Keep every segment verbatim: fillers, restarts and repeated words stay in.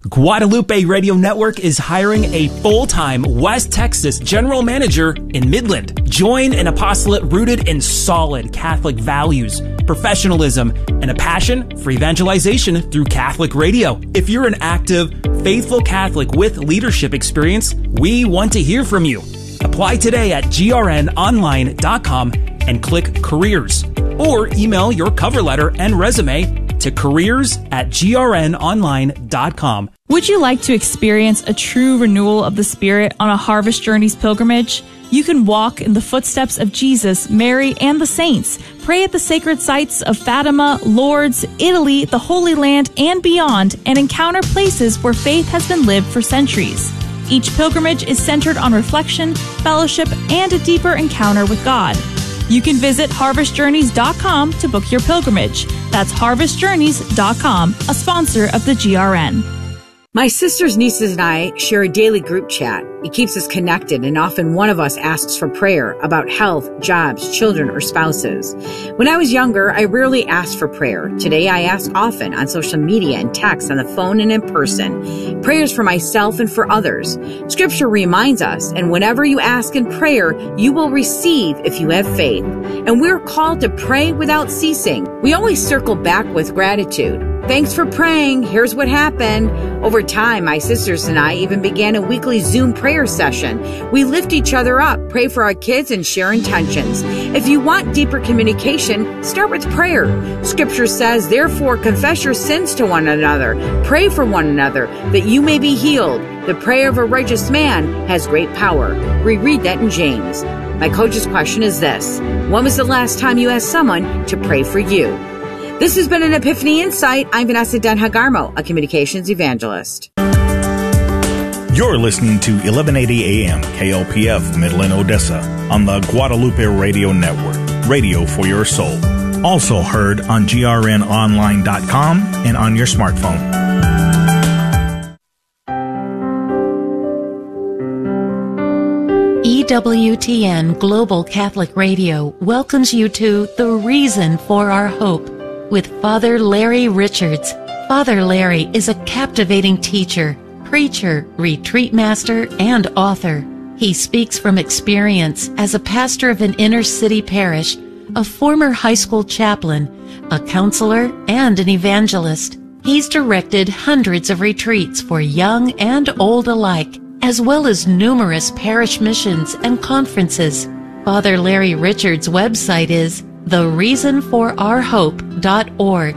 Guadalupe Radio Network is hiring a full-time West Texas general manager in Midland. Join an apostolate rooted in solid Catholic values, professionalism, and a passion for evangelization through Catholic radio. If you're an active, faithful Catholic with leadership experience, we want to hear from you. Apply today at G R N online dot com and click Careers, or email your cover letter and resume to careers at G R N online dot com. Would you like to experience a true renewal of the Spirit on a Harvest Journeys pilgrimage? You can walk in the footsteps of Jesus, Mary, and the saints, pray at the sacred sites of Fatima, Lourdes, Italy, the Holy Land, and beyond, and encounter places where faith has been lived for centuries. Each pilgrimage is centered on reflection, fellowship, and a deeper encounter with God. You can visit harvest journeys dot com to book your pilgrimage. That's harvest journeys dot com, a sponsor of the G R N. My sisters, nieces, and I share a daily group chat. It keeps us connected, and often one of us asks for prayer about health, jobs, children, or spouses. When I was younger, I rarely asked for prayer. Today, I ask often on social media and text, on the phone, and in person. Prayers for myself and for others. Scripture reminds us, and whenever you ask in prayer, you will receive if you have faith. And we're called to pray without ceasing. We always circle back with gratitude. Thanks for praying. Here's what happened. Over time, my sisters and I even began a weekly Zoom prayer session. We lift each other up, pray for our kids, and share intentions. If you want deeper communication, start with prayer. Scripture says, therefore, confess your sins to one another. Pray for one another, that you may be healed. The prayer of a righteous man has great power. We read that in James. My coach's question is this: when was the last time you asked someone to pray for you? This has been an Epiphany Insight. I'm Vanessa Den Hagarmo, a communications evangelist. You're listening to eleven eighty A M K L P F Midland, Odessa on the Guadalupe Radio Network, radio for your soul. Also heard on G R N online dot com and on your smartphone. E W T N Global Catholic Radio welcomes you to The Reason for Our Hope with Father Larry Richards. Father Larry is a captivating teacher, preacher, retreat master, and author. He speaks from experience as a pastor of an inner-city parish, a former high school chaplain, a counselor, and an evangelist. He's directed hundreds of retreats for young and old alike, as well as numerous parish missions and conferences. Father Larry Richards' website is the reason for our hope dot org.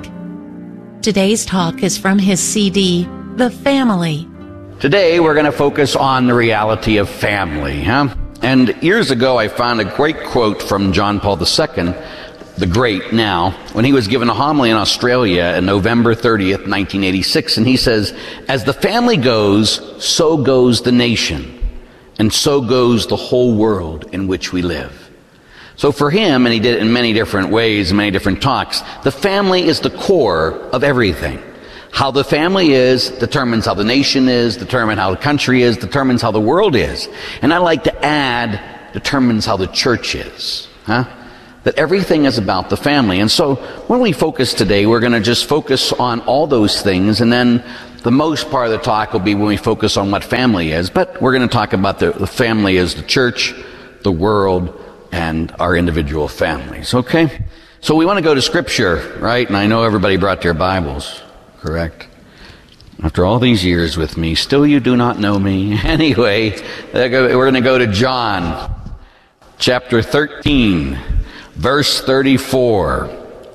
Today's talk is from his C D, The Family. Today we're going to focus on the reality of family. Huh? And years ago I found a great quote from John Paul the Second, the Great now, when he was given a homily in Australia on November thirtieth, nineteen eighty-six. And he says, as the family goes, so goes the nation, and so goes the whole world in which we live. So for him, and he did it in many different ways, many different talks, the family is the core of everything. How the family is determines how the nation is, determines how the country is, determines how the world is. And I like to add, determines how the church is. Huh? That everything is about the family. And so when we focus today, we're going to just focus on all those things, and then the most part of the talk will be when we focus on what family is. But we're going to talk about the, the family as the church, the world, and our individual families, okay? So we want to go to Scripture, right? And I know everybody brought their Bibles, correct? After all these years with me, still you do not know me. Anyway, we're going to go to John, chapter thirteen, verse thirty-four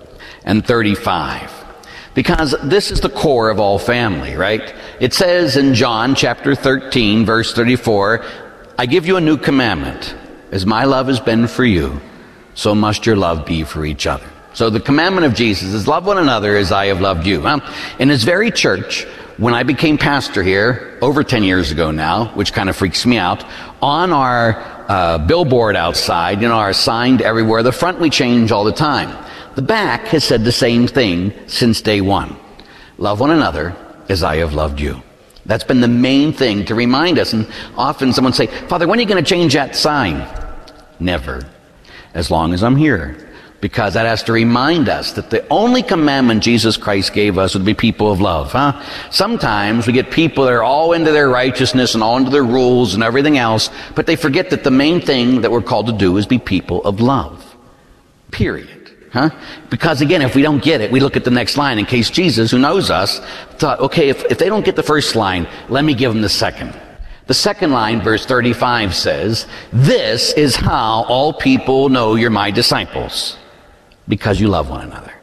and thirty-five. Because this is the core of all family, right? It says in John, chapter thirteen, verse thirty-four, I give you a new commandment. As my love has been for you, so must your love be for each other. So the commandment of Jesus is love one another as I have loved you. Well, in his very church, when I became pastor here over ten years ago now, which kind of freaks me out, on our uh, billboard outside, you know, our sign everywhere, the front we change all the time. The back has said the same thing since day one. Love one another as I have loved you. That's been the main thing to remind us. And often someone say, Father, when are you going to change that sign? Never. As long as I'm here. because that has to remind us that the only commandment Jesus Christ gave us would be people of love, huh? Sometimes we get people that are all into their righteousness and all into their rules and everything else, but they forget that the main thing that we're called to do is be people of love. Period. Huh? Because again, if we don't get it, we look at the next line in case Jesus, who knows us, thought, okay, if, if they don't get the first line, let me give them the second. The second line, verse thirty-five says, this is how all people know you're my disciples, because you love one another.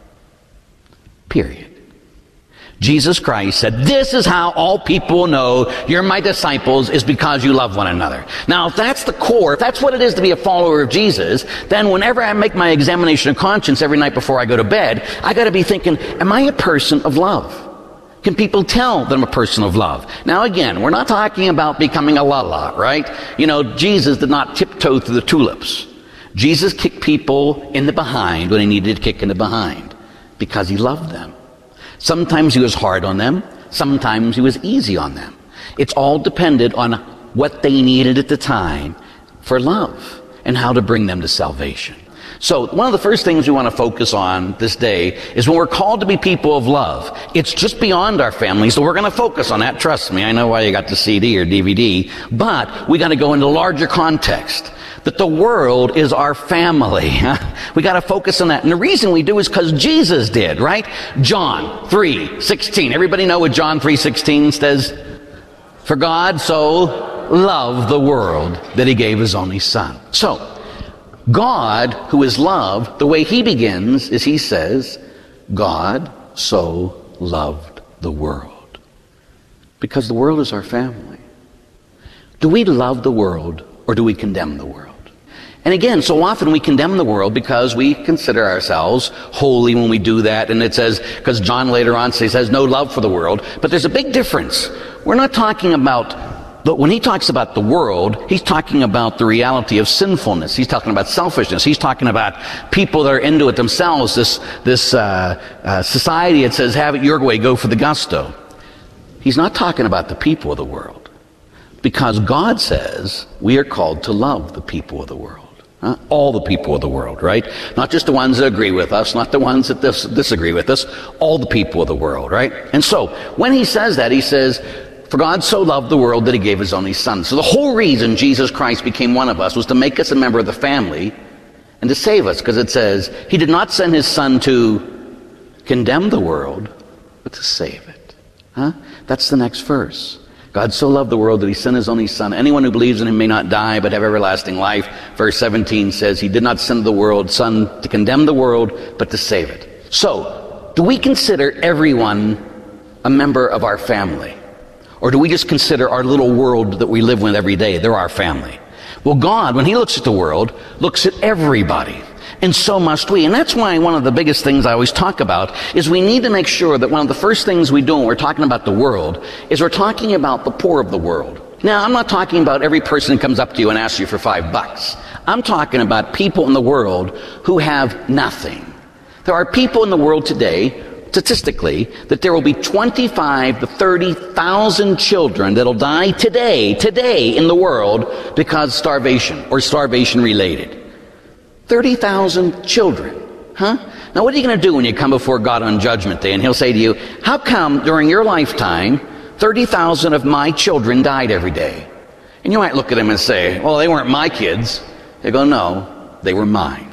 Period. Jesus Christ said, this is how all people know you're my disciples, is because you love one another. Now, if that's the core, if that's what it is to be a follower of Jesus, then whenever I make my examination of conscience every night before I go to bed, I got to be thinking, am I a person of love? Can people tell that I'm a person of love? Now again, we're not talking about becoming a la-la, right? You know, Jesus did not tiptoe through the tulips. Jesus kicked people in the behind when he needed to kick in the behind, because he loved them. Sometimes he was hard on them. Sometimes he was easy on them. It's all dependent on what they needed at the time for love and how to bring them to salvation. So one of the first things we want to focus on this day is when we're called to be people of love. It's just beyond our family, so we're going to focus on that. Trust me, I know why you got the C D or D V D, but we got to go into larger context. That the world is our family. We got to focus on that. And the reason we do is because Jesus did, right? John three sixteen. Everybody know what John three sixteen says? For God so loved the world that he gave his only son. So, God, who is love, the way he begins is he says, God so loved the world. Because the world is our family. Do we love the world or do we condemn the world? And again, so often we condemn the world because we consider ourselves holy when we do that. And it says, because John later on says, has no love for the world. But there's a big difference. We're not talking about, but when he talks about the world, he's talking about the reality of sinfulness. He's talking about selfishness. He's talking about people that are into it themselves. This, this uh, uh, society that says, have it your way, go for the gusto. He's not talking about the people of the world. Because God says we are called to love the people of the world. Huh? All the people of the world, right? Not just the ones that agree with us, not the ones that dis- disagree with us, all the people of the world, right? And so, when he says that, he says, for God so loved the world that he gave his only son. So the whole reason Jesus Christ became one of us was to make us a member of the family and to save us, because it says, he did not send his son to condemn the world, but to save it. Huh? That's the next verse. God so loved the world that he sent his only son. Anyone who believes in him may not die, but have everlasting life. Verse seventeen says, he did not send the world, son, to condemn the world, but to save it. So, do we consider everyone a member of our family? Or do we just consider our little world that we live with every day, they're our family? Well, God, when he looks at the world, looks at everybody. And so must we. And that's why one of the biggest things I always talk about is we need to make sure that one of the first things we do when we're talking about the world is we're talking about the poor of the world. Now, I'm not talking about every person who comes up to you and asks you for five bucks. I'm talking about people in the world who have nothing. There are people in the world today, statistically, that there will be twenty-five to thirty thousand children that'll die today, today in the world because starvation or starvation related. thirty thousand children, huh? Now what are you going to do when you come before God on Judgment Day and he'll say to you, how come during your lifetime thirty thousand of my children died every day? And you might look at him and say, well, they weren't my kids. They go, no, they were mine.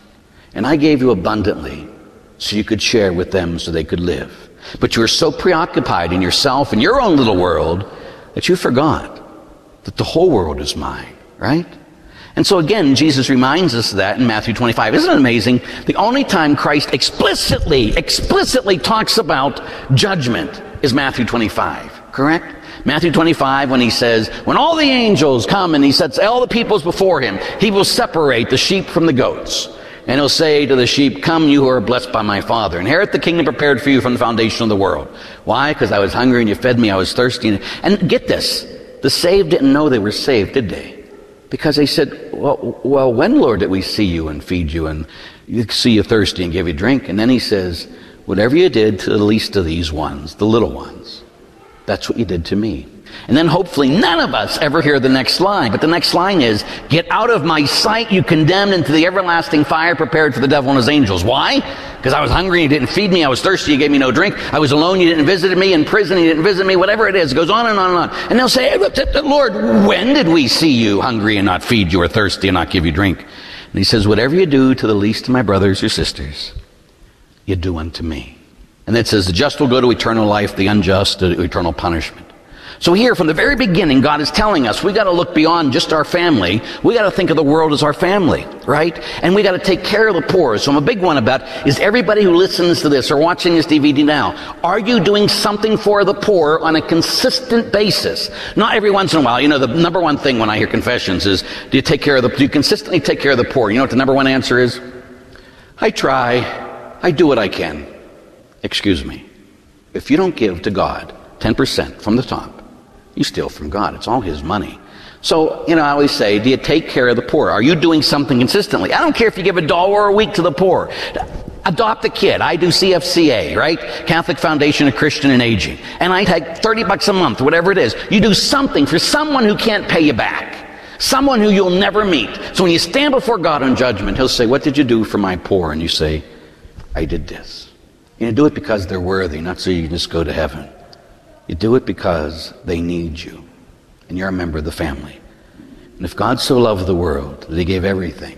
And I gave you abundantly so you could share with them so they could live. But you were so preoccupied in yourself and your own little world that you forgot that the whole world is mine, right? And so again, Jesus reminds us of that in Matthew twenty-five. Isn't it amazing? The only time Christ explicitly, explicitly talks about judgment is Matthew twenty-five, correct? Matthew twenty-five, when he says, when all the angels come and he sets all the peoples before him, he will separate the sheep from the goats. And he'll say to the sheep, come you who are blessed by my Father, inherit the kingdom prepared for you from the foundation of the world. Why? Because I was hungry and you fed me, I was thirsty. And get this, the saved didn't know they were saved, did they? Because they said, well, well, when, Lord, did we see you and feed you and see you thirsty and give you drink? And then he says, whatever you did to the least of these ones, the little ones, That's what you did to me. And then hopefully none of us ever hear the next line. But the next line is, get out of my sight, you condemned, into the everlasting fire prepared for the devil and his angels. Why? Because I was hungry, you didn't feed me. I was thirsty, you gave me no drink. I was alone, you didn't visit me. In prison, you didn't visit me. Whatever it is, it goes on and on and on. And they'll say, Lord, when did we see you hungry and not feed you, or thirsty and not give you drink? And he says, whatever you do to the least of my brothers or sisters, you do unto me. And it says, the just will go to eternal life, the unjust to eternal punishment. So here, from the very beginning, God is telling us we got to look beyond just our family. We got to think of the world as our family, right? And we got to take care of the poor. So I'm a big one about, is everybody who listens to this or watching this D V D now, are you doing something for the poor on a consistent basis? Not every once in a while. You know, the number one thing when I hear confessions is, do you take care of the, do you consistently take care of the poor? You know what the number one answer is? I try. I do what I can. Excuse me. If you don't give to God ten percent from the top, you steal from God. It's all His money. So, you know, I always say, do you take care of the poor? Are you doing something consistently? I don't care if you give a dollar a week to the poor. Adopt a kid. I do C F C A, right? Catholic Foundation of Christian and Aging. And I take thirty bucks a month, whatever it is. You do something for someone who can't pay you back. Someone who you'll never meet. So when you stand before God on judgment, He'll say, what did you do for my poor? And you say, I did this. You know, do it because they're worthy, not so you can just go to heaven. You do it because they need you, and you're a member of the family. And if God so loved the world that He gave everything,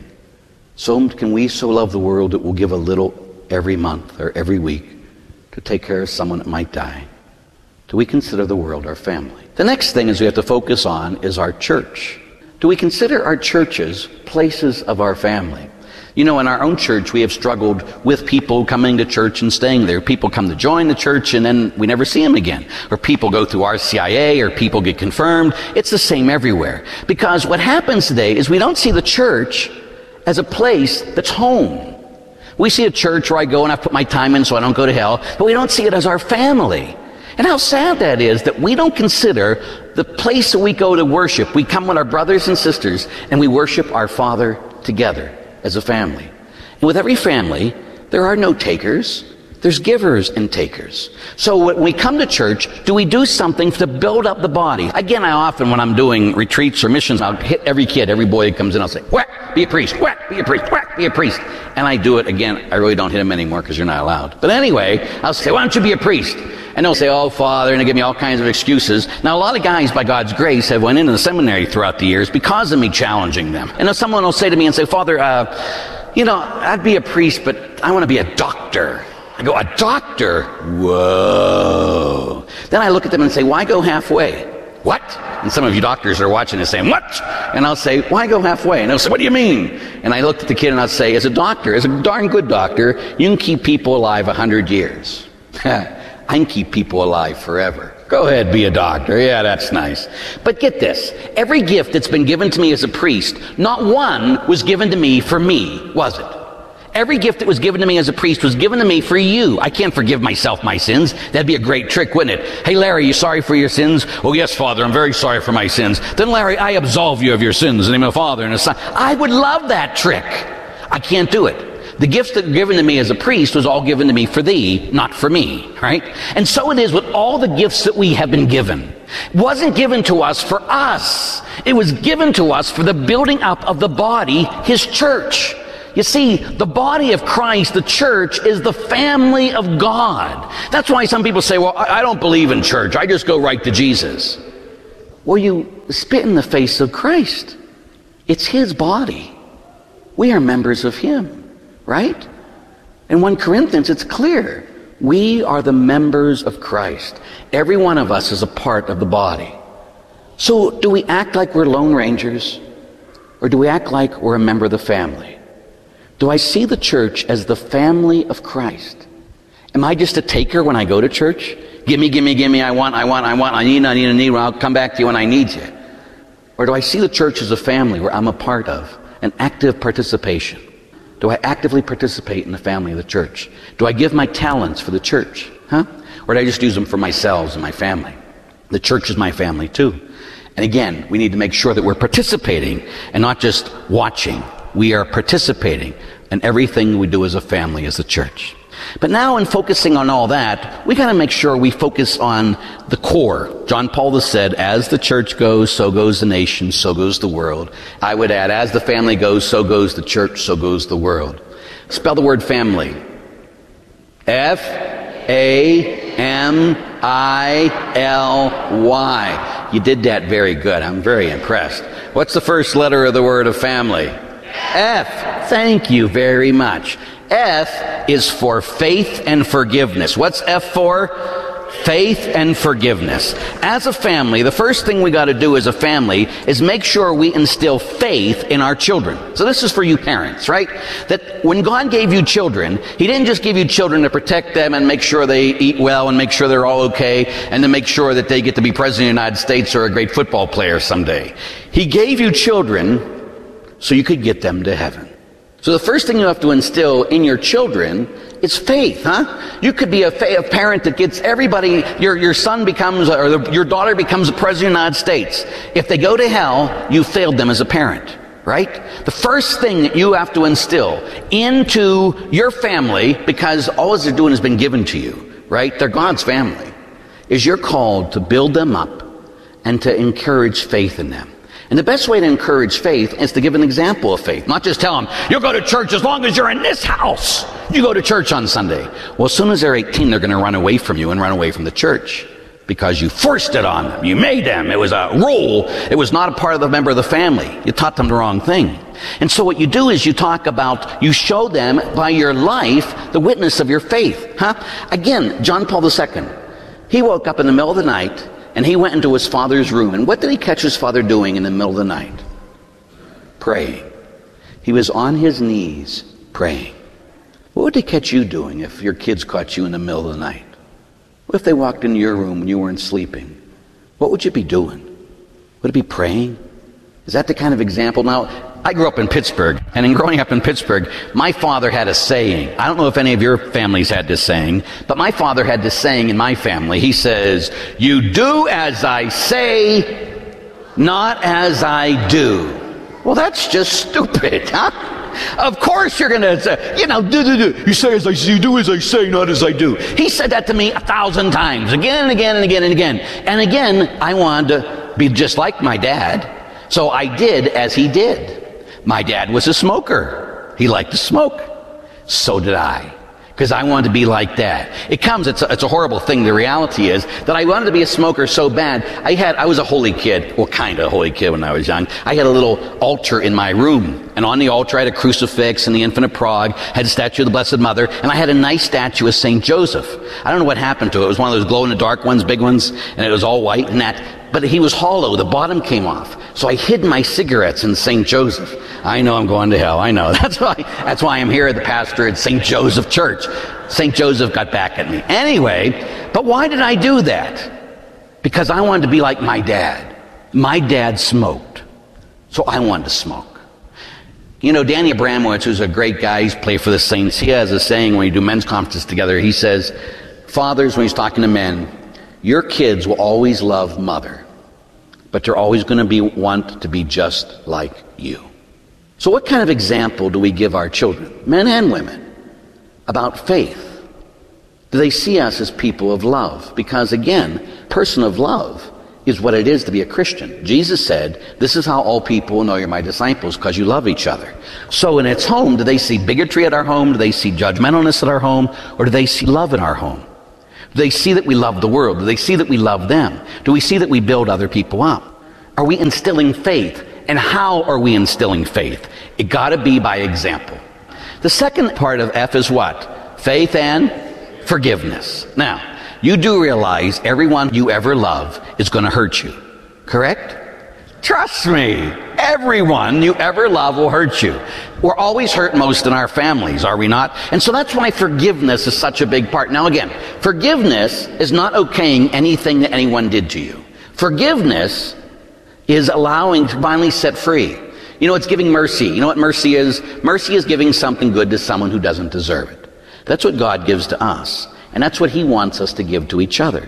so can we so love the world that we'll give a little every month or every week to take care of someone that might die. Do we consider the world our family? The next thing is we have to focus on is our church. Do we consider our churches places of our family? You know, in our own church, we have struggled with people coming to church and staying there. People come to join the church and then we never see them again. Or people go through R C I A, or people get confirmed. It's the same everywhere. Because what happens today is we don't see the church as a place that's home. We see a church where I go and I put my time in so I don't go to hell, but we don't see it as our family. And how sad that is that we don't consider the place that we go to worship. We come with our brothers and sisters and we worship our Father together as a family. And with every family, there are no takers. There's givers and takers. So when we come to church, do we do something to build up the body? Again, I often, when I'm doing retreats or missions, I'll hit every kid, every boy that comes in, I'll say, whack, be a priest, whack, be a priest, whack, be a priest. And I do it again. I really don't hit them anymore because you're not allowed. But anyway, I'll say, why don't you be a priest? And they'll say, oh, Father, and they give me all kinds of excuses. Now, a lot of guys, by God's grace, have went into the seminary throughout the years because of me challenging them. And if someone will say to me and say, Father, uh, you know, I'd be a priest, but I want to be a doctor. I go, a doctor? Whoa. Then I look at them and say, why go halfway? What? And some of you doctors are watching this saying, what? And I'll say, why go halfway? And they'll say, what do you mean? And I looked at the kid and I'll say, as a doctor, as a darn good doctor, you can keep people alive a hundred years. I can keep people alive forever. Go ahead, be a doctor. Yeah, that's nice. But get this. Every gift that's been given to me as a priest, not one was given to me for me, was it? Every gift that was given to me as a priest was given to me for you. I can't forgive myself my sins. That'd be a great trick, wouldn't it? Hey, Larry, you sorry for your sins? Oh, yes, Father, I'm very sorry for my sins. Then, Larry, I absolve you of your sins in the name of the Father and the Son. I would love that trick. I can't do it. The gifts that were given to me as a priest was all given to me for thee, not for me, right? And so it is with all the gifts that we have been given. It wasn't given to us for us. It was given to us for the building up of the body, His church. You see, the body of Christ, the church, is the family of God. That's why some people say, well, I don't believe in church. I just go right to Jesus. Well, you spit in the face of Christ. It's His body. We are members of Him. Right? In First Corinthians, it's clear. We are the members of Christ. Every one of us is a part of the body. So do we act like we're Lone Rangers? Or do we act like we're a member of the family? Do I see the church as the family of Christ? Am I just a taker when I go to church? Gimme, gimme, gimme, I want, I want, I want, I need, I need, I need, well, I'll come back to you when I need you. Or do I see the church as a family where I'm a part of, an active participation? Do I actively participate in the family of the church? Do I give my talents for the church? Huh? Or do I just use them for myself and my family? The church is my family too. And again, we need to make sure that we're participating and not just watching. We are participating in everything we do as a family, as the church. But now in focusing on all that, we got to make sure we focus on the core. John Paul has said, as the church goes, so goes the nation, so goes the world. I would add, as the family goes, so goes the church, so goes the world. Spell the word family. F A M I L Y. You did that very good. I'm very impressed. What's the first letter of the word of family? F. Thank you very much. F is for faith and forgiveness. What's F for? Faith and forgiveness. As a family, the first thing we got to do as a family is make sure we instill faith in our children. So this is for you parents, right? That when God gave you children, He didn't just give you children to protect them and make sure they eat well and make sure they're all okay and to make sure that they get to be president of the United States or a great football player someday. He gave you children so you could get them to heaven. So the first thing you have to instill in your children is faith, huh? You could be a, fa- a parent that gets everybody, your, your son becomes, or the, your daughter becomes the president of the United States. If they go to hell, you failed them as a parent, right? The first thing that you have to instill into your family, because all they're doing has been given to you, right? They're God's family, is you're called to build them up and to encourage faith in them. And the best way to encourage faith is to give an example of faith. Not just tell them, you'll go to church as long as you're in this house. You go to church on Sunday. Well, as soon as they're eighteen, they're going to run away from you and run away from the church. Because you forced it on them. You made them. It was a rule. It was not a part of the member of the family. You taught them the wrong thing. And so what you do is you talk about, you show them by your life the witness of your faith. Huh? Again, John Paul the Second. He woke up in the middle of the night and he went into his father's room. And what did he catch his father doing in the middle of the night? Praying. He was on his knees praying. What would they catch you doing if your kids caught you in the middle of the night? What if they walked into your room when you weren't sleeping? What would you be doing? Would it be praying? Is that the kind of example? Now, I grew up in Pittsburgh, and in growing up in Pittsburgh, my father had a saying. I don't know if any of your families had this saying, but my father had this saying in my family. He says, you do as I say, not as I do. Well, that's just stupid, huh? Of course you're going to say, you know, do, do, do. You say as I say, you do as I say, not as I do. He said that to me a thousand times, again and again and again and again. And again, I wanted to be just like my dad. So I did as he did. My dad was a smoker. He liked to smoke. So did I. Because I wanted to be like that. It comes, it's a, it's a horrible thing. The reality is that I wanted to be a smoker so bad. I had, I was a holy kid. Well, kind of a holy kid when I was young. I had a little altar in my room. And on the altar I had a crucifix and the infant of Prague, had a statue of the Blessed Mother, and I had a nice statue of Saint Joseph. I don't know what happened to it. It was one of those glow-in-the-dark ones, big ones, and it was all white and that. But he was hollow. The bottom came off. So I hid my cigarettes in Saint Joseph. I know I'm going to hell. I know. That's why, that's why I'm here at the pastor at Saint Joseph Church. Saint Joseph got back at me. Anyway, but why did I do that? Because I wanted to be like my dad. My dad smoked. So I wanted to smoke. You know, Danny Abramowitz, who's a great guy, he's played for the Saints. He has a saying when you do men's conferences together. He says, fathers, when he's talking to men, your kids will always love mother, but they're always going to be want to be just like you. So what kind of example do we give our children, men and women, about faith? Do they see us as people of love? Because again, person of love is what it is to be a Christian. Jesus said, this is how all people will know you're my disciples, because you love each other. So in its home, do they see bigotry at our home? Do they see judgmentalness at our home? Or do they see love in our home? Do they see that we love the world? Do they see that we love them? Do we see that we build other people up? Are we instilling faith? And how are we instilling faith? It got to be by example. The second part of F is what? Faith and forgiveness. Now, you do realize everyone you ever love is going to hurt you, correct? Trust me, everyone you ever love will hurt you. We're always hurt most in our families, are we not? And so that's why forgiveness is such a big part. Now again, forgiveness is not okaying anything that anyone did to you. Forgiveness is allowing to finally set free. You know, it's giving mercy. You know what mercy is? Mercy is giving something good to someone who doesn't deserve it. That's what God gives to us. And that's what He wants us to give to each other.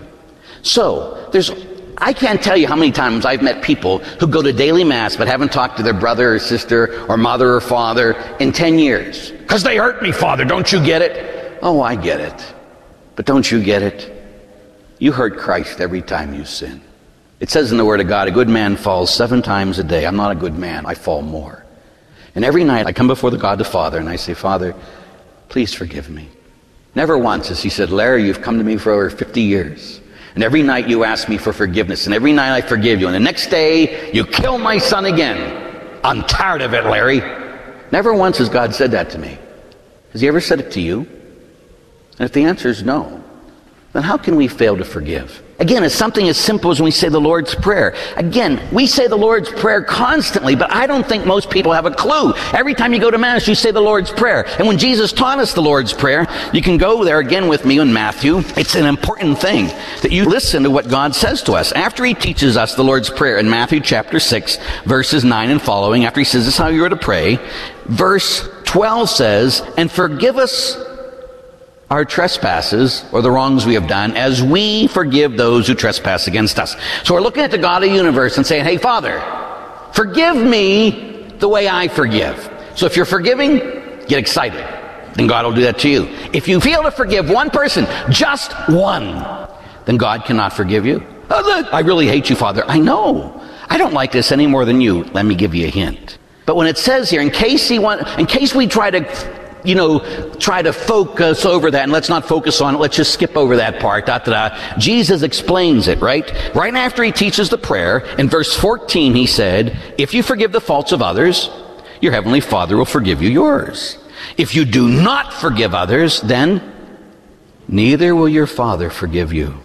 So, there's, I can't tell you how many times I've met people who go to daily mass but haven't talked to their brother or sister or mother or father in ten years. Because they hurt me, Father, don't you get it? Oh, I get it. But don't you get it? You hurt Christ every time you sin. It says in the Word of God, a good man falls seven times a day. I'm not a good man. I fall more. And every night I come before the God the Father and I say, Father, please forgive me. Never once has he said, Larry, you've come to me for over fifty years. And every night you ask me for forgiveness. And every night I forgive you. And the next day you kill my son again. I'm tired of it, Larry. Never once has God said that to me. Has he ever said it to you? And if the answer is no, then how can we fail to forgive? Again, it's something as simple as when we say the Lord's Prayer. Again, we say the Lord's Prayer constantly, but I don't think most people have a clue. Every time you go to Mass, you say the Lord's Prayer. And when Jesus taught us the Lord's Prayer, you can go there again with me in Matthew. It's an important thing that you listen to what God says to us. After he teaches us the Lord's Prayer in Matthew chapter six, verses nine and following, after he says this is how you are to pray, verse twelve says, and forgive us our trespasses, or the wrongs we have done, as we forgive those who trespass against us. So we're looking at the God of the universe and saying, hey, Father, forgive me the way I forgive. So if you're forgiving, get excited. Then God will do that to you. If you fail to forgive one person, just one, then God cannot forgive you. Oh, I really hate you, Father. I know. I don't like this any more than you. Let me give you a hint. But when it says here, in case he want, in case we try to you know, try to focus over that, and let's not focus on it, let's just skip over that part. Da, da, da. Jesus explains it, right? Right after he teaches the prayer, in verse fourteen he said, if you forgive the faults of others, your heavenly Father will forgive you yours. If you do not forgive others, then neither will your Father forgive you.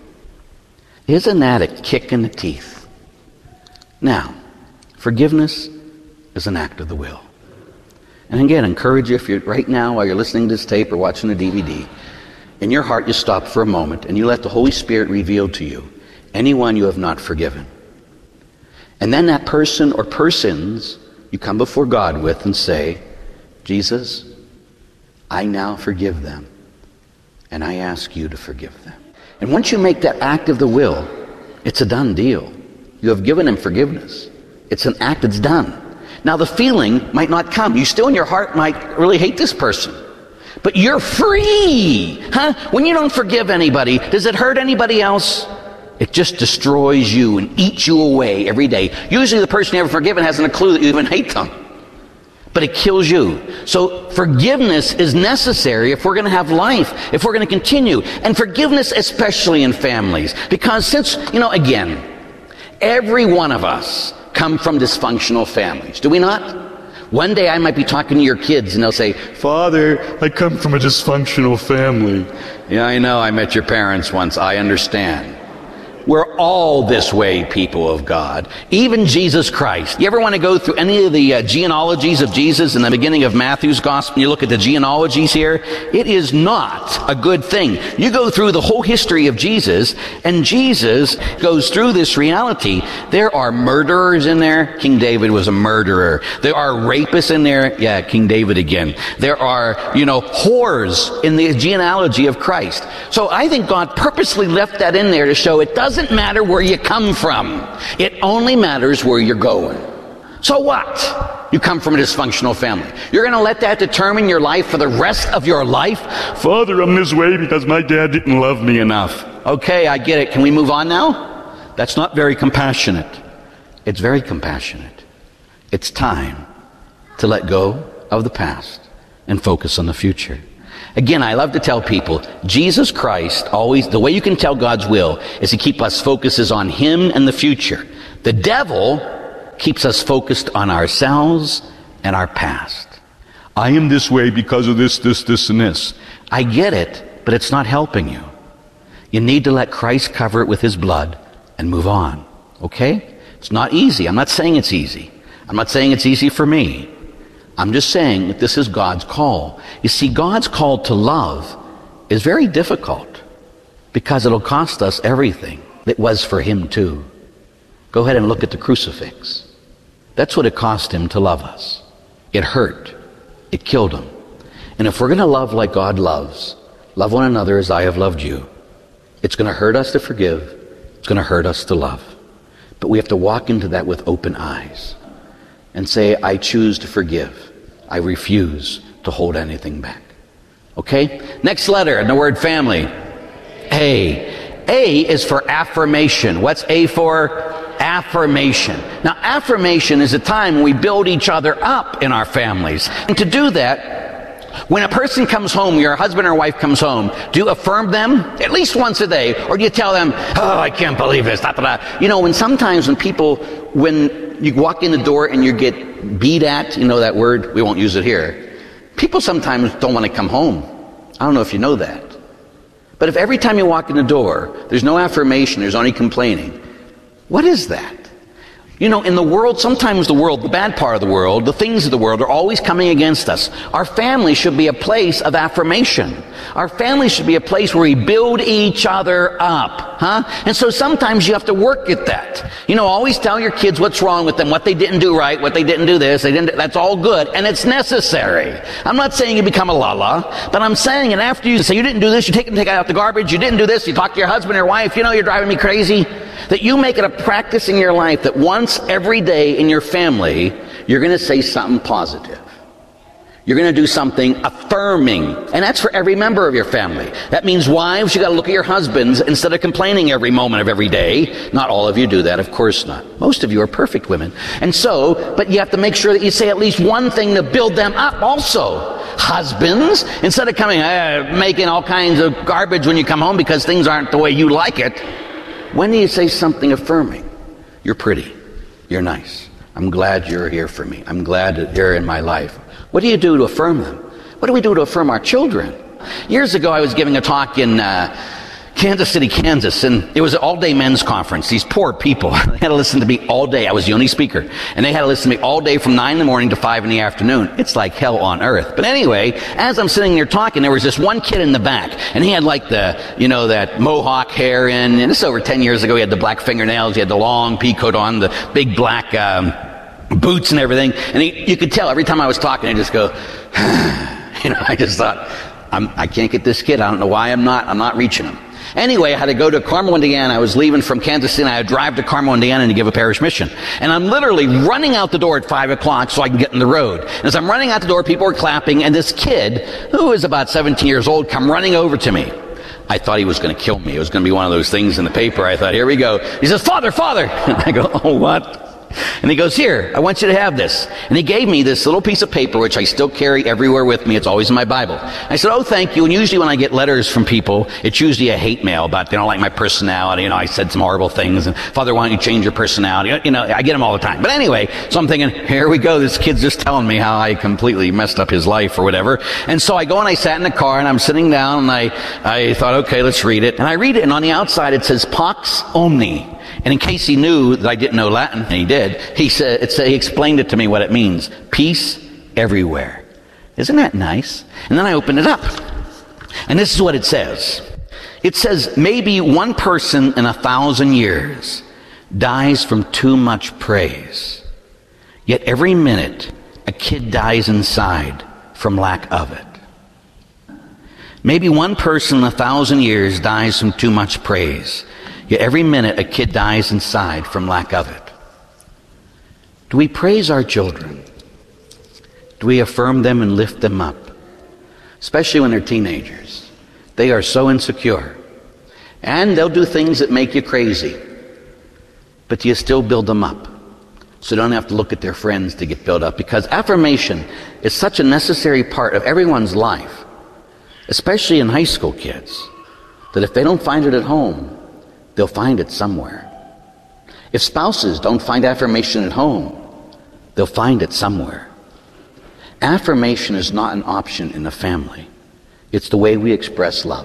Isn't that a kick in the teeth? Now, forgiveness is an act of the will. And again, I encourage you, if you're right now, while you're listening to this tape or watching the D V D, in your heart you stop for a moment and you let the Holy Spirit reveal to you anyone you have not forgiven. And then that person or persons you come before God with and say, Jesus, I now forgive them, and I ask you to forgive them. And once you make that act of the will, it's a done deal. You have given him forgiveness. It's an act that's done. Now the feeling might not come. You still in your heart might really hate this person. But you're free. Huh? When you don't forgive anybody, does it hurt anybody else? It just destroys you and eats you away every day. Usually the person you haven't forgiven hasn't a clue that you even hate them. But it kills you. So forgiveness is necessary if we're going to have life, if we're going to continue. And forgiveness especially in families. Because since, you know, again, every one of us come from dysfunctional families, do we not? One day I might be talking to your kids and they'll say, Father, I come from a dysfunctional family. Yeah, I know, I met your parents once, I understand. We're all this way, people of God. Even Jesus Christ. You ever want to go through any of the uh, genealogies of Jesus in the beginning of Matthew's Gospel? You look at the genealogies here. It is not a good thing. You go through the whole history of Jesus, and Jesus goes through this reality. There are murderers in there. King David was a murderer. There are rapists in there. Yeah, King David again. There are, you know, whores in the genealogy of Christ. So I think God purposely left that in there to show it doesn't Doesn't matter where you come from. It only matters where you're going. So what? You come from a dysfunctional family. You're going to let that determine your life for the rest of your life? Father, I'm this way because my dad didn't love me enough. Okay, I get it. Can we move on now? That's not very compassionate. It's very compassionate. It's time to let go of the past and focus on the future. Again, I love to tell people, Jesus Christ always, the way you can tell God's will is to keep us focuses on him and the future. The devil keeps us focused on ourselves and our past. I am this way because of this, this, this, and this. I get it, but it's not helping you. You need to let Christ cover it with his blood and move on. Okay? It's not easy. I'm not saying it's easy. I'm not saying it's easy for me. I'm just saying that this is God's call. You see, God's call to love is very difficult because it'll cost us everything. It was for him too. Go ahead and look at the crucifix. That's what it cost him to love us. It hurt. It killed him. And if we're going to love like God loves, love one another as I have loved you, it's going to hurt us to forgive. It's going to hurt us to love. But we have to walk into that with open eyes and say, I choose to forgive. I refuse to hold anything back. Okay? Next letter in the word family. A. A is for affirmation. What's A for? Affirmation. Now, affirmation is a time when we build each other up in our families. And to do that, when a person comes home, your husband or wife comes home, do you affirm them at least once a day? Or do you tell them, oh, I can't believe this, da, da, da. You know, when sometimes when people, when you walk in the door and you get beat at, you know that word? We won't use it here. People sometimes don't want to come home. I don't know if you know that. But if every time you walk in the door, there's no affirmation, there's only complaining, what is that? You know, in the world, sometimes the world, the bad part of the world, the things of the world are always coming against us. Our family should be a place of affirmation. Our family should be a place where we build each other up, huh? And so sometimes you have to work at that. You know, always tell your kids what's wrong with them, what they didn't do right, what they didn't do this, they didn't, that's all good, and it's necessary. I'm not saying you become a la-la, but I'm saying, and after you say you didn't do this, you take and take out the garbage, you didn't do this, you talk to your husband or your wife, you know, you're driving me crazy, that you make it a practice in your life that once every day in your family, you're going to say something positive. You're going to do something affirming. And that's for every member of your family. That means wives, you got to look at your husbands instead of complaining every moment of every day. Not all of you do that, of course not. Most of you are perfect women. And so, but you have to make sure that you say at least one thing to build them up also. Husbands, instead of coming, uh, making all kinds of garbage when you come home because things aren't the way you like it, when do you say something affirming? You're pretty. You're nice. I'm glad you're here for me. I'm glad that you're in my life. What do you do to affirm them? What do we do to affirm our children? Years ago, I was giving a talk in uh, Kansas City, Kansas, and it was an all-day men's conference. These poor people, they had to listen to me all day. I was the only speaker. And they had to listen to me all day from nine in the morning to five in the afternoon. It's like hell on earth. But anyway, as I'm sitting there talking, there was this one kid in the back, and he had like the, you know, that mohawk hair in, and this is over ten years ago. He had the black fingernails, he had the long pea coat on, the big black um, boots and everything. And he, you could tell every time I was talking, I just go, you know, I just thought, I'm, I can't get this kid. I don't know why I'm not, I'm not reaching him. Anyway, I had to go to Carmel, Indiana. I was leaving from Kansas City, and I had to drive to Carmel, Indiana to give a parish mission. And I'm literally running out the door at five o'clock so I can get in the road. And as I'm running out the door, people are clapping, and this kid, who was about seventeen years old, come running over to me. I thought he was going to kill me. It was going to be one of those things in the paper. I thought, here we go. He says, Father, Father. And I go, oh, what? And he goes, here, I want you to have this. And he gave me this little piece of paper, which I still carry everywhere with me. It's always in my Bible. I said, oh, thank you. And usually when I get letters from people, it's usually a hate mail about they don't like my personality. You know, I said some horrible things. And Father, why don't you change your personality? You know, I get them all the time. But anyway, so I'm thinking, here we go. This kid's just telling me how I completely messed up his life or whatever. And so I go and I sat in the car and I'm sitting down and I, I thought, okay, let's read it. And I read it, and on the outside it says, Pax Omni. And in case he knew that I didn't know Latin, and he did, he said, it said, he explained it to me what it means. Peace everywhere. Isn't that nice? And then I opened it up. And this is what it says. It says, maybe one person in a thousand years dies from too much praise. Yet every minute, a kid dies inside from lack of it. Maybe one person in a thousand years dies from too much praise. Yet every minute a kid dies inside from lack of it. Do we praise our children? Do we affirm them and lift them up? Especially when they're teenagers. They are so insecure. And they'll do things that make you crazy. But you still build them up. So you don't have to look at their friends to get built up. Because affirmation is such a necessary part of everyone's life. Especially in high school kids. That if they don't find it at home, they'll find it somewhere. If spouses don't find affirmation at home, they'll find it somewhere. Affirmation is not an option in the family. It's the way we express love.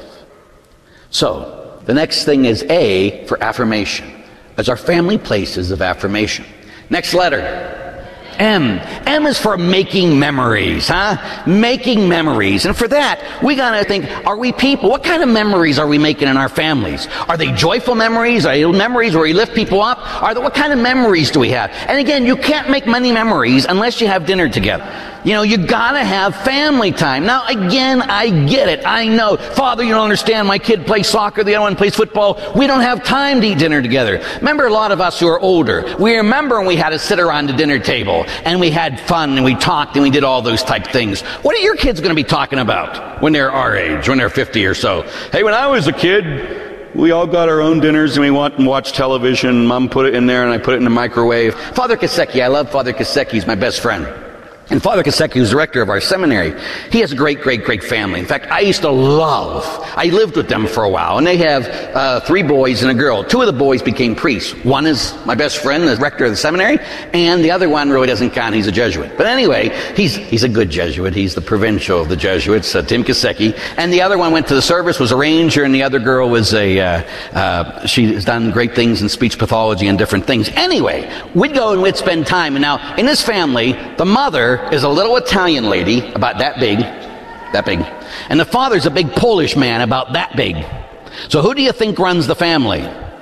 So, the next thing is A for affirmation, as our family places of affirmation. Next letter. M. M is for making memories, huh? Making memories. And for that, we gotta think, are we people? What kind of memories are we making in our families? Are they joyful memories? Are they memories where we lift people up? Are they, what kind of memories do we have? And again, you can't make many memories unless you have dinner together. You know, you gotta have family time. Now, again, I get it. I know. Father, you don't understand. My kid plays soccer. The other one plays football. We don't have time to eat dinner together. Remember, a lot of us who are older, we remember when we had to sit around the dinner table and we had fun and we talked and we did all those type things. What are your kids going to be talking about when they're our age, when they're fifty or so? Hey, when I was a kid, we all got our own dinners and we went and watched television. Mom put it in there and I put it in the microwave. Father Kaseki, I love Father Kaseki. He's my best friend. And Father Kaseki, who's the rector of our seminary, he has a great, great, great family. In fact, I used to love, I lived with them for a while, and they have uh, three boys and a girl. Two of the boys became priests. One is my best friend, the rector of the seminary, and the other one really doesn't count. He's a Jesuit. But anyway, he's he's a good Jesuit. He's the provincial of the Jesuits, uh, Tim Kaseki. And the other one went to the service, was a ranger, and the other girl was a, uh, uh, she's done great things in speech pathology and different things. Anyway, we'd go and we'd spend time. And now, in this family, the mother is a little Italian lady, about that big, that big. And the father's a big Polish man, about that big. So who do you think runs the family?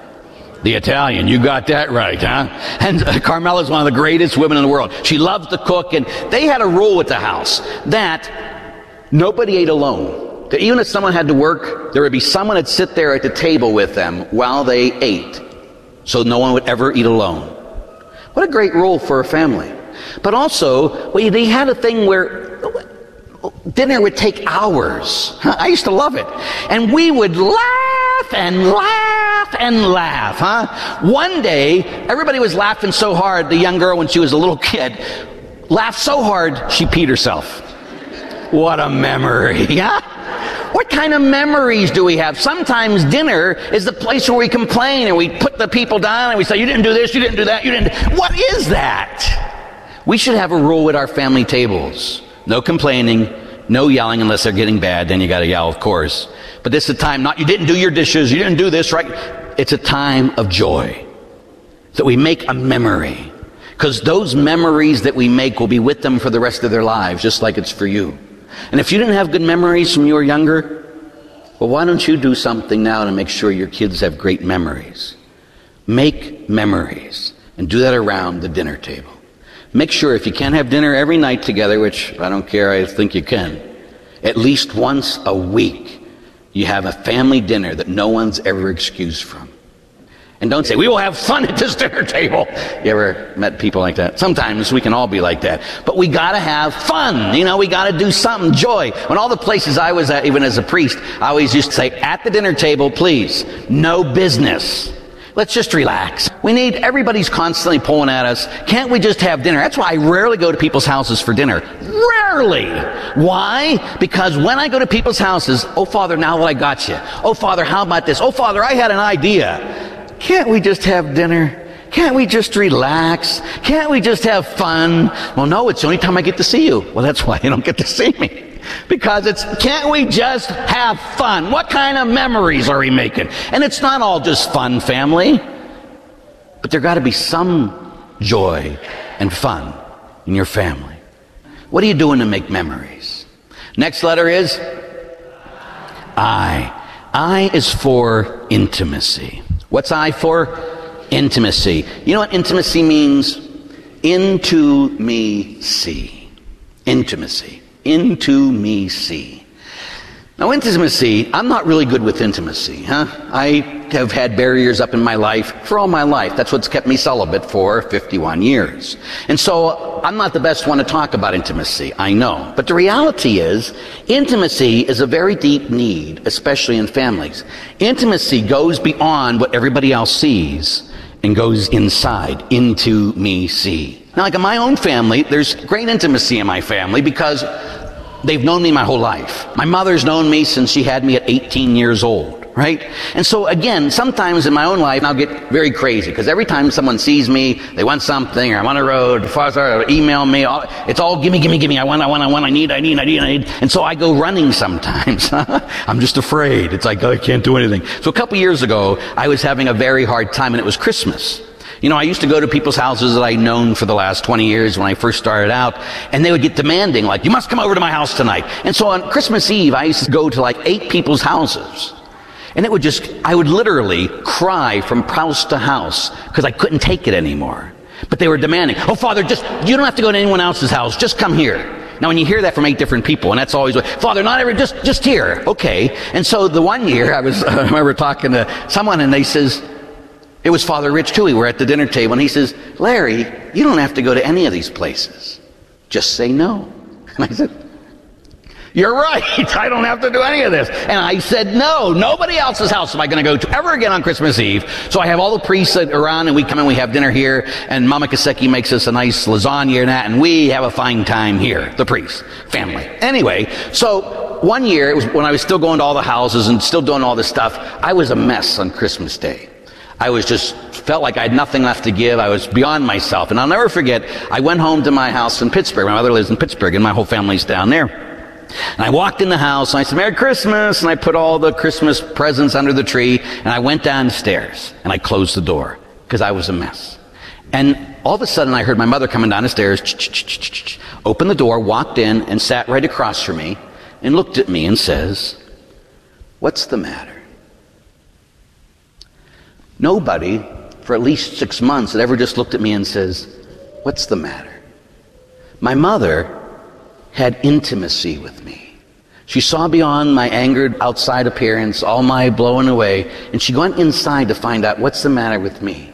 The Italian. You got that right, huh? And uh, Carmela's one of the greatest women in the world. She loves to cook, and they had a rule at the house that nobody ate alone. That even if someone had to work, there would be someone that'd sit there at the table with them while they ate, so no one would ever eat alone. What a great rule for a family. But also, well, they had a thing where dinner would take hours. I used to love it. And we would laugh and laugh and laugh, huh? One day, everybody was laughing so hard, the young girl, when she was a little kid, laughed so hard, she peed herself. What a memory, huh? What kind of memories do we have? Sometimes dinner is the place where we complain and we put the people down and we say, you didn't do this, you didn't do that, you didn't. What is that? We should have a rule at our family tables. No complaining, no yelling unless they're getting bad, then you gotta yell, of course. But this is a time, not you didn't do your dishes, you didn't do this, right? It's a time of joy. That we make a memory. Because those memories that we make will be with them for the rest of their lives, just like it's for you. And if you didn't have good memories when you were younger, well, why don't you do something now to make sure your kids have great memories? Make memories. And do that around the dinner table. Make sure if you can't have dinner every night together, which I don't care, I think you can, at least once a week, you have a family dinner that no one's ever excused from. And don't say, we will have fun at this dinner table. You ever met people like that? Sometimes we can all be like that. But we gotta have fun. You know, we gotta do something, joy. When all the places I was at, even as a priest, I always used to say, at the dinner table, please, no business. Let's just relax. We need, everybody's constantly pulling at us. Can't we just have dinner? That's why I rarely go to people's houses for dinner. Rarely. Why? Because when I go to people's houses, oh, Father, now that I got you. Oh, Father, how about this? Oh, Father, I had an idea. Can't we just have dinner? Can't we just relax? Can't we just have fun? Well, no, it's the only time I get to see you. Well, that's why you don't get to see me. Because it's, can't we just have fun? What kind of memories are we making? And it's not all just fun, family. But there got to be some joy and fun in your family. What are you doing to make memories? Next letter is I. I is for intimacy. What's I for? Intimacy. You know what intimacy means? Into me see. Intimacy. Into me see. Now, intimacy, I'm not really good with intimacy, huh? I have had barriers up in my life for all my life. That's what's kept me celibate for fifty-one years. And so, I'm not the best one to talk about intimacy, I know. But the reality is, intimacy is a very deep need, especially in families. Intimacy goes beyond what everybody else sees and goes inside, into me see. Now, like in my own family, there's great intimacy in my family because they've known me my whole life. My mother's known me since she had me at eighteen years old, right? And so again, sometimes in my own life, I'll get very crazy because every time someone sees me, they want something, or I'm on the road, or email me, it's all gimme, gimme, gimme, I want, I want, I want, I need, I need, I need, I need. And so I go running sometimes. I'm just afraid. It's like, oh, I can't do anything. So a couple years ago, I was having a very hard time, and it was Christmas. You know, I used to go to people's houses that I'd known for the last twenty years when I first started out, and they would get demanding, like, you must come over to my house tonight. And so on Christmas Eve, I used to go to like eight people's houses. And it would just, I would literally cry from house to house because I couldn't take it anymore. But they were demanding, oh, Father, just, you don't have to go to anyone else's house, just come here. Now, when you hear that from eight different people, and that's always, Father, not every, just, just here. Okay. And so the one year I was, I remember talking to someone and they says, it was Father Rich too. We were at the dinner table and he says, Larry, you don't have to go to any of these places. Just say no. And I said, you're right. I don't have to do any of this. And I said, no, nobody else's house am I going to go to ever again on Christmas Eve. So I have all the priests around and we come and we have dinner here and Mama Kaseki makes us a nice lasagna and that and we have a fine time here, the priests, family. Anyway, so one year, it was when I was still going to all the houses and still doing all this stuff, I was a mess on Christmas Day. I was just, felt like I had nothing left to give. I was beyond myself. And I'll never forget, I went home to my house in Pittsburgh. My mother lives in Pittsburgh and my whole family's down there. And I walked in the house and I said, Merry Christmas, and I put all the Christmas presents under the tree and I went downstairs and I closed the door because I was a mess. And all of a sudden I heard my mother coming down the stairs, opened the door, walked in and sat right across from me and looked at me and says, what's the matter? Nobody for at least six months had ever just looked at me and says, what's the matter? My mother had intimacy with me. She saw beyond my angered outside appearance, all my blowing away, and she went inside to find out what's the matter with me.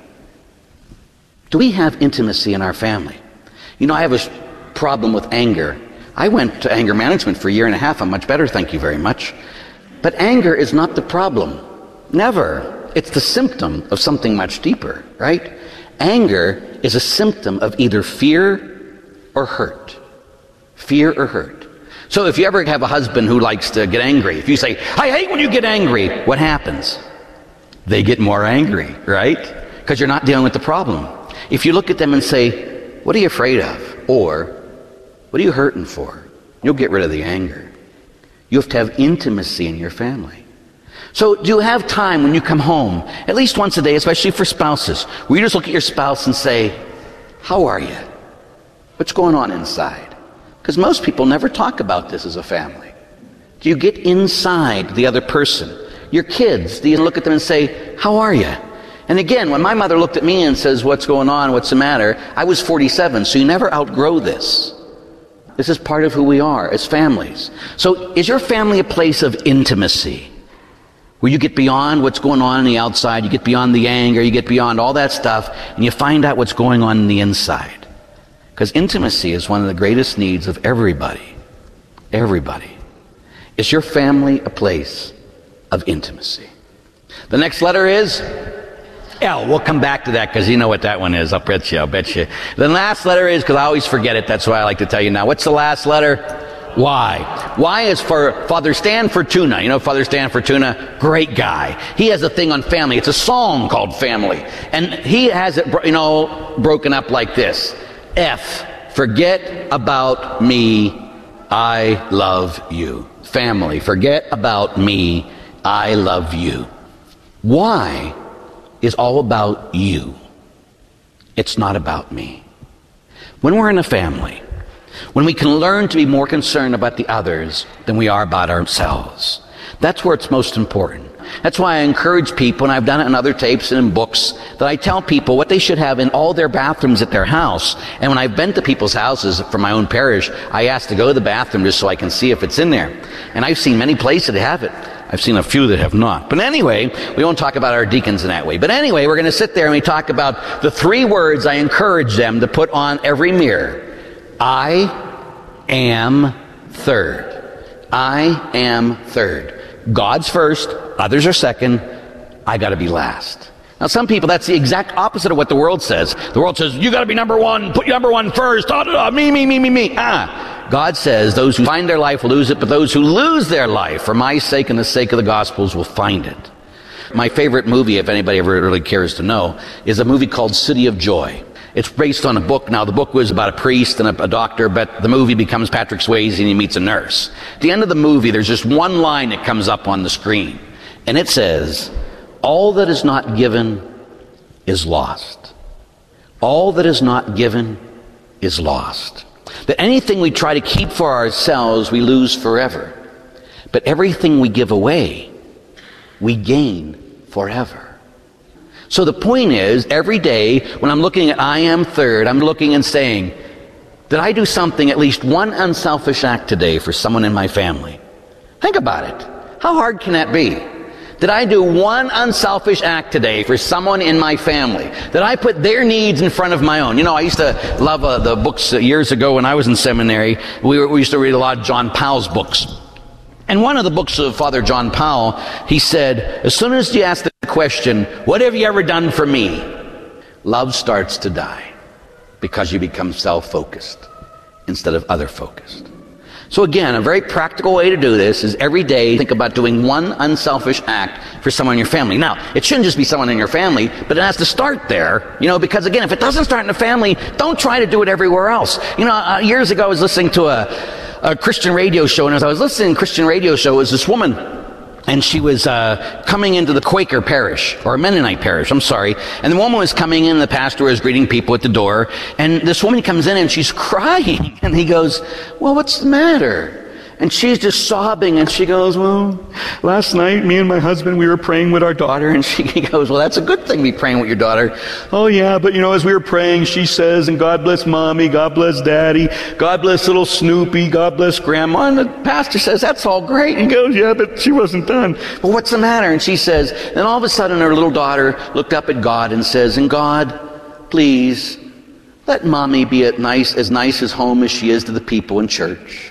Do we have intimacy in our family? You know, I have a problem with anger. I went to anger management for a year and a half. I'm much better, thank you very much. But anger is not the problem. Never. It's the symptom of something much deeper, right? Anger is a symptom of either fear or hurt. Fear or hurt. So if you ever have a husband who likes to get angry, if you say, I hate when you get angry, what happens? They get more angry, right? Because you're not dealing with the problem. If you look at them and say, what are you afraid of? Or, what are you hurting for? You'll get rid of the anger. You have to have intimacy in your family. So do you have time when you come home, at least once a day, especially for spouses, where you just look at your spouse and say, how are you? What's going on inside? Because most people never talk about this as a family. Do you get inside the other person? Your kids, do you look at them and say, how are you? And again, when my mother looked at me and says, what's going on, what's the matter? I was forty-seven, so you never outgrow this. This is part of who we are as families. So is your family a place of intimacy? Where you get beyond what's going on on the outside, you get beyond the anger, you get beyond all that stuff, and you find out what's going on in the inside. Because intimacy is one of the greatest needs of everybody. Everybody. Is your family a place of intimacy? The next letter is L. We'll come back to that because you know what that one is. I'll bet you. I'll bet you. The last letter is, because I always forget it, that's why I like to tell you now. What's the last letter? Y. Y is for Father Stan Fortuna. You know Father Stan Fortuna? Great guy. He has a thing on family. It's a song called Family. And he has it, you know, broken up like this. F, forget about me, I love you. Family, forget about me, I love you. Y is all about you. It's not about me. When we're in a family, when we can learn to be more concerned about the others than we are about ourselves, that's where it's most important. That's why I encourage people, and I've done it in other tapes and in books, that I tell people what they should have in all their bathrooms at their house. And when I've been to people's houses from my own parish, I ask to go to the bathroom just so I can see if it's in there. And I've seen many places that have it. I've seen a few that have not. But anyway, we won't talk about our deacons in that way. But anyway, we're going to sit there and we talk about the three words I encourage them to put on every mirror. I am third. I am third. God's first, others are second, I gotta be last. Now some people, that's the exact opposite of what the world says. The world says, you gotta be number one, put number one first, da, da, da, me, me, me, me, me. Ah. God says, those who find their life will lose it, but those who lose their life for my sake and the sake of the Gospels will find it. My favorite movie, if anybody ever really cares to know, is a movie called City of Joy. It's based on a book. Now, the book was about a priest and a, a doctor, but the movie becomes Patrick Swayze and he meets a nurse. At the end of the movie, there's just one line that comes up on the screen. And it says, all that is not given is lost. All that is not given is lost. That anything we try to keep for ourselves, we lose forever. But everything we give away, we gain forever. So the point is, every day when I'm looking at I am third, I'm looking and saying, Did I do something, at least one unselfish act today for someone in my family? Think about it. How hard can that be? Did I do one unselfish act today for someone in my family? Did I put their needs in front of my own? You know, I used to love uh, the books uh, years ago when I was in seminary. We, were, we used to read a lot of John Powell's books. And one of the books of Father John Powell, he said, as soon as you ask the question, what have you ever done for me? Love starts to die. Because you become self-focused instead of other-focused. So again, a very practical way to do this is every day think about doing one unselfish act for someone in your family. Now, it shouldn't just be someone in your family, but it has to start there, you know, because again, if it doesn't start in the family, don't try to do it everywhere else. You know, uh, years ago I was listening to a, a Christian radio show, and as I was listening to a Christian radio show, it was this woman, and she was uh, coming into the Quaker parish, or Mennonite parish, I'm sorry. And the woman was coming in, the pastor was greeting people at the door, and this woman comes in and she's crying. And he goes, well, what's the matter? And she's just sobbing, and she goes, well, last night, me and my husband, we were praying with our daughter. And she goes, well, that's a good thing to be praying with your daughter. Oh, yeah, but you know, as we were praying, she says, and God bless Mommy, God bless Daddy, God bless little Snoopy, God bless Grandma. And the pastor says, that's all great. And he goes, yeah, but she wasn't done. Well, what's the matter? And she says, then all of a sudden, her little daughter looked up at God and says, and God, please, let Mommy be at nice, as nice as home as she is to the people in church.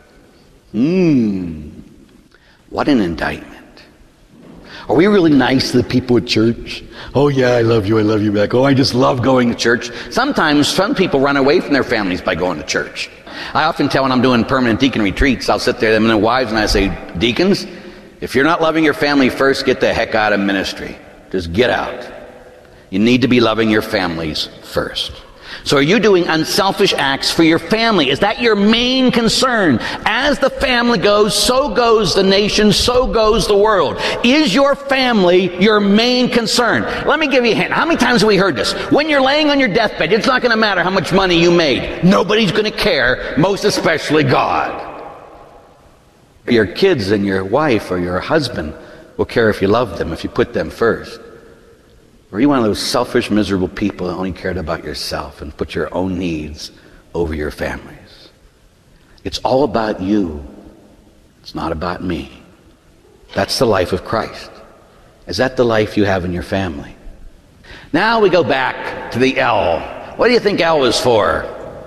Hmm, what an indictment. Are we really nice to the people at church? Oh yeah, I love you, I love you back. Oh, I just love going to church. Sometimes some people run away from their families by going to church. I often tell when I'm doing permanent deacon retreats, I'll sit there, them and their wives, and I say, deacons, if you're not loving your family first, get the heck out of ministry. Just get out. You need to be loving your families first. So are you doing unselfish acts for your family? Is that your main concern? As the family goes, so goes the nation, so goes the world. Is your family your main concern? Let me give you a hint. How many times have we heard this? When you're laying on your deathbed, it's not going to matter how much money you made. Nobody's going to care, most especially God. Your kids and your wife or your husband will care if you love them, if you put them first. Or are you one of those selfish, miserable people that only cared about yourself and put your own needs over your families? It's all about you. It's not about me. That's the life of Christ. Is that the life you have in your family? Now we go back to the L. What do you think L is for?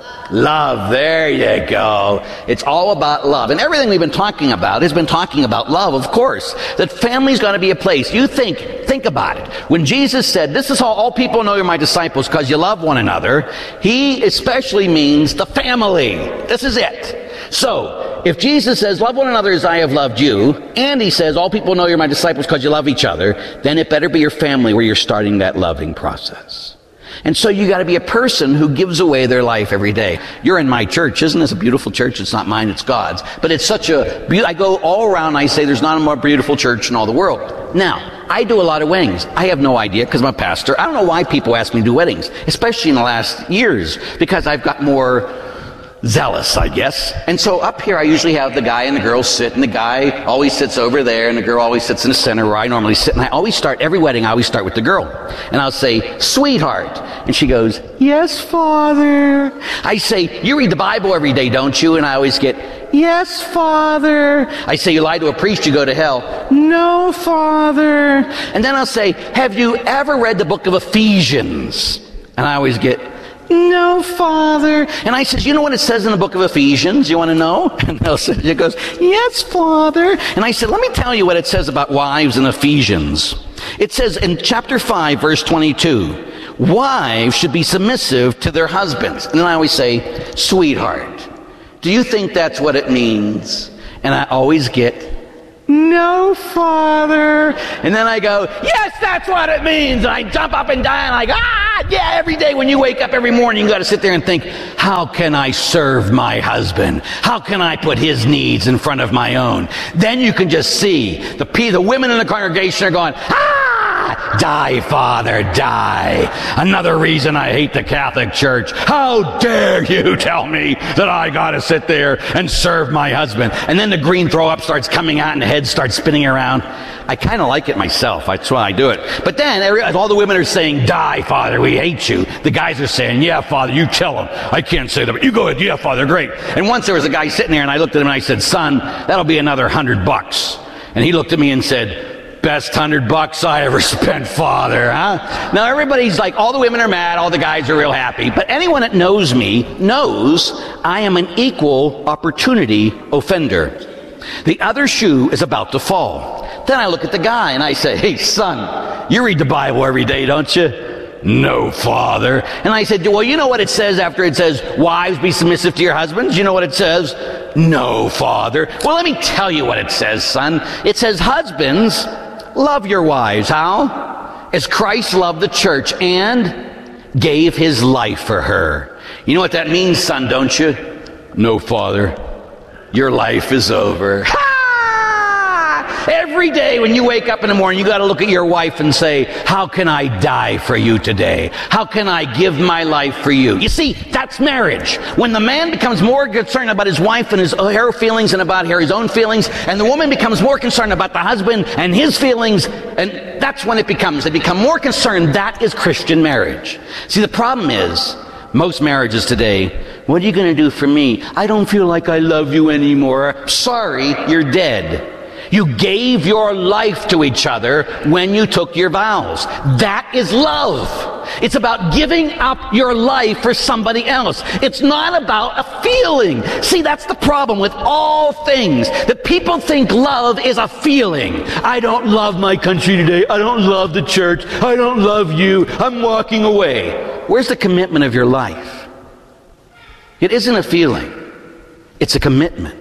Love. There you go. It's all about love. And everything we've been talking about has been talking about love, of course. That family's going to be a place. You think, think about it. When Jesus said, this is how all people know you're my disciples, because you love one another, he especially means the family. This is it. So, if Jesus says, love one another as I have loved you, and he says, all people know you're my disciples because you love each other, then it better be your family where you're starting that loving process. And so you got to be a person who gives away their life every day. You're in my church. Isn't this a beautiful church? It's not mine, it's God's. But it's such a, I go all around and I say there's not a more beautiful church in all the world. Now, I do a lot of weddings. I have no idea because I'm a pastor. I don't know why people ask me to do weddings, especially in the last years, because I've got more zealous, I guess. And so up here I usually have the guy and the girl sit, and the guy always sits over there and the girl always sits in the center where I normally sit. And I always start, every wedding I always start with the girl. And I'll say, sweetheart. And she goes, yes, Father. I say, you read the Bible every day, don't you? And I always get, yes, Father. I say, you lie to a priest, you go to hell. No, Father. And then I'll say, have you ever read the book of Ephesians? And I always get, no, Father. And I says, you know what it says in the book of Ephesians? You want to know? And it goes, yes, Father. And I said, let me tell you what it says about wives in Ephesians. It says in chapter five, verse twenty-two, wives should be submissive to their husbands. And then I always say, sweetheart. Do you think that's what it means? And I always get, no, Father. And then I go, yes, that's what it means. And I jump up and down and I go, ah, yeah, every day when you wake up every morning, you got to sit there and think, how can I serve my husband? How can I put his needs in front of my own? Then you can just see the, the women in the congregation are going, ah, Ha! Die, Father, die. Another reason I hate the Catholic Church. How dare you tell me that I gotta sit there and serve my husband? And then the green throw up starts coming out and the head starts spinning around. I kind of like it myself. That's why I do it. But then every, all the women are saying, die, Father, we hate you. The guys are saying, yeah, Father, you tell him. I can't say that, but you go ahead. Yeah, Father, great. And once there was a guy sitting there and I looked at him and I said, son, that'll be another hundred bucks. And he looked at me and said, best hundred bucks I ever spent, Father, huh? Now everybody's like, all the women are mad, all the guys are real happy. But anyone that knows me knows I am an equal opportunity offender. The other shoe is about to fall. Then I look at the guy and I say, hey, son, you read the Bible every day, don't you? No, Father. And I said, well, you know what it says after it says, wives, be submissive to your husbands? You know what it says? No, Father. Well, let me tell you what it says, son. It says, husbands, love your wives. How? As Christ loved the church and gave his life for her. You know what that means, son, don't you? No, Father. Your life is over. Ha! Every day when you wake up in the morning, you got to look at your wife and say, how can I die for you today? How can I give my life for you? You see, that's marriage. When the man becomes more concerned about his wife and his her feelings and about his own feelings, and the woman becomes more concerned about the husband and his feelings, and that's when it becomes, they become more concerned. That is Christian marriage. See, the problem is, most marriages today, what are you going to do for me? I don't feel like I love you anymore. Sorry, you're dead. You gave your life to each other when you took your vows. That is love. It's about giving up your life for somebody else. It's not about a feeling. See, that's the problem with all things. That people think love is a feeling. I don't love my country today. I don't love the church. I don't love you. I'm walking away. Where's the commitment of your life? It isn't a feeling. It's a commitment.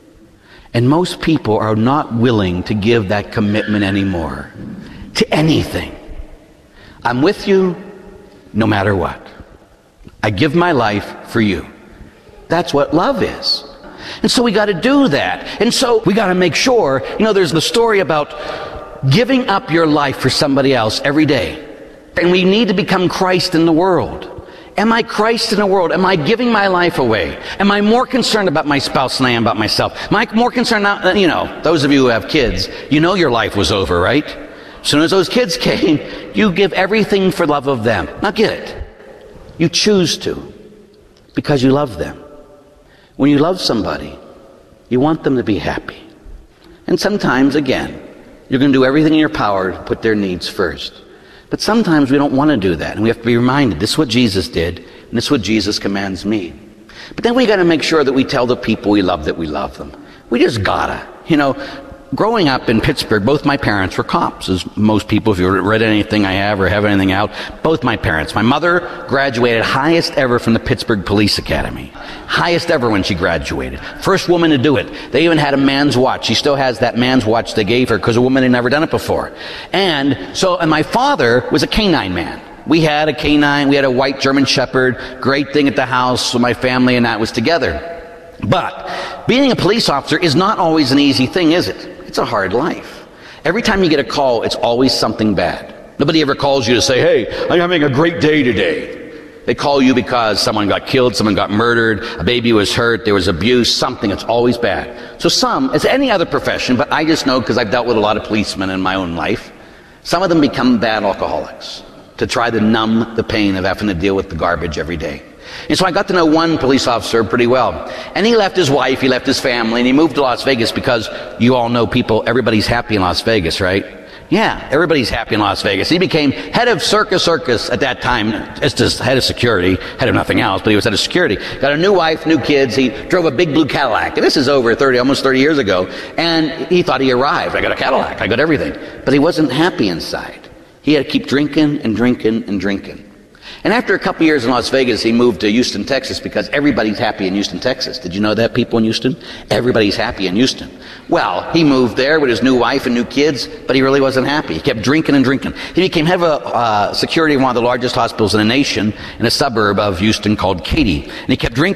And most people are not willing to give that commitment anymore to anything. I'm with you no matter what. I give my life for you. That's what love is. And so we got to do that. And so we got to make sure, you know, there's the story about giving up your life for somebody else every day. And we need to become Christ in the world. Am I Christ in the world? Am I giving my life away? Am I more concerned about my spouse than I am about myself? Am I more concerned now, you know, those of you who have kids, you know your life was over, right? As soon as those kids came, you give everything for love of them. Now get it. You choose to because you love them. When you love somebody, you want them to be happy. And sometimes, again, you're going to do everything in your power to put their needs first. But sometimes we don't want to do that, and we have to be reminded, this is what Jesus did, and this is what Jesus commands me. But then we got to make sure that we tell the people we love that we love them. We just gotta. You know, growing up in Pittsburgh, both my parents were cops, as most people, if you've read anything I have or have anything out, both my parents. My mother graduated highest ever from the Pittsburgh Police Academy. Highest ever when she graduated. First woman to do it. They even had a man's watch. She still has that man's watch they gave her because a woman had never done it before. And so, and my father was a canine man. We had a canine, we had a white German Shepherd, great thing at the house, so my family and that was together. But being a police officer is not always an easy thing, is it? It's a hard life. Every time you get a call, it's always something bad. Nobody ever calls you to say, hey, I'm having a great day today. They call you because someone got killed, someone got murdered, a baby was hurt, there was abuse, something. It's always bad. So some, as any other profession, but I just know because I've dealt with a lot of policemen in my own life, some of them become bad alcoholics to try to numb the pain of having to deal with the garbage every day. And so I got to know one police officer pretty well. And he left his wife, he left his family, and he moved to Las Vegas because you all know people, everybody's happy in Las Vegas, right? Yeah, everybody's happy in Las Vegas. He became head of Circus Circus at that time, as just head of security, head of nothing else, but he was head of security. Got a new wife, new kids. He drove a big blue Cadillac. And this is over thirty, almost thirty years ago. And he thought he arrived. I got a Cadillac. I got everything. But he wasn't happy inside. He had to keep drinking and drinking and drinking. And after a couple years in Las Vegas, he moved to Houston, Texas, because everybody's happy in Houston, Texas. Did you know that, people in Houston? Everybody's happy in Houston. Well, he moved there with his new wife and new kids, but he really wasn't happy. He kept drinking and drinking. He became head of uh, security of one of the largest hospitals in the nation in a suburb of Houston called Katy. And he kept drinking